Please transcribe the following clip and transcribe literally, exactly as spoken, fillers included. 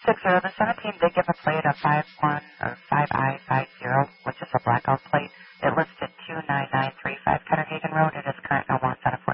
six zero. The seventeen did give a plate of five one or five I five zero, which is a blackout plate. It listed two nine nine three five Cutter Hagen Road. It is current no wants on a